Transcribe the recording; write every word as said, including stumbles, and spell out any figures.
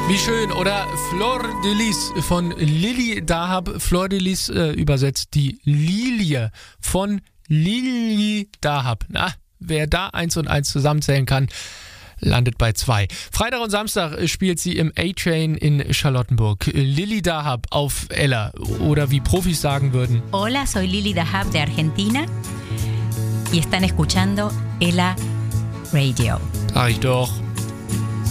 Wie schön, oder? Flor de Lis von Lili Dahab. Flor de Lis äh, übersetzt die Lilie von Lili Dahab. Na, wer da eins und eins zusammenzählen kann, landet bei zwei. Freitag und Samstag spielt sie im A-Train in Charlottenburg. Lili Dahab auf Ella. Oder wie Profis sagen würden: Hola, soy Lili Dahab de Argentina y están escuchando Ella Radio. Sag ich doch.